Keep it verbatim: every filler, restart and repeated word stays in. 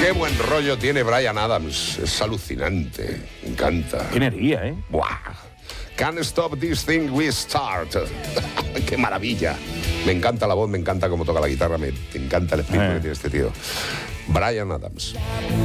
Qué buen rollo tiene Bryan Adams. Es alucinante. Me encanta. Qué energía, ¿eh? Buah. Can't stop this thing we start. Qué maravilla. Me encanta la voz, me encanta cómo toca la guitarra, me, me encanta el espíritu Eh. que tiene este tío. Bryan Adams.